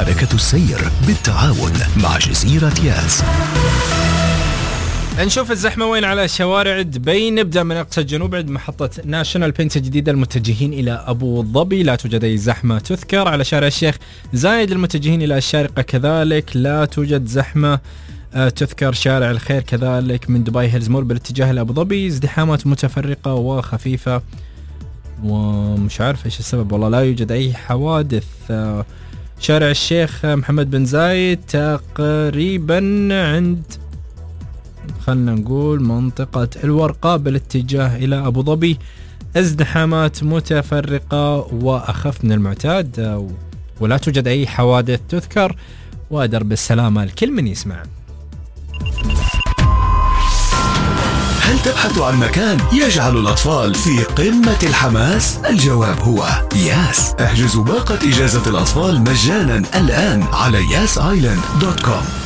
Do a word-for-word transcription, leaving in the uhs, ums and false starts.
ملكة السير بالتعاون مع جزيرة ياس. نشوف الزحمة وين على شوارع دبي. نبدأ من أقصى الجنوب عند محطة ناشونال بنت الجديدة المتجهين إلى أبو ظبي لا توجد أي زحمة تذكر. على شارع الشيخ زايد المتجهين إلى الشارقة كذلك لا توجد زحمة تذكر. شارع الخير كذلك من دبي هيلز مول بالاتجاه لأبو ظبي ازدحامات متفرقة وخفيفة ومش عارف إيش السبب والله لا يوجد أي حوادث. شارع الشيخ محمد بن زايد تقريبا عند خلنا نقول منطقة الورقة بالاتجاه إلى أبو ظبي ازدحامات متفرقة وأخف من المعتاد ولا توجد أي حوادث تذكر. ودرب السلامة لكل من يسمع. هل تبحث عن مكان يجعل الأطفال في قمة الحماس؟ الجواب هو ياس. احجزوا باقة إجازة الأطفال مجانا الآن على ياس آيلاند دوت كوم.